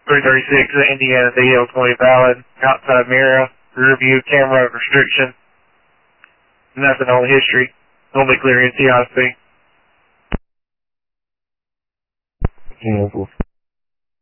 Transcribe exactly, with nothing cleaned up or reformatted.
three thirty-six, Indiana D L twenty valid, outside mirror, rear view camera restriction, nothing on history, only clear N T I C. Yeah,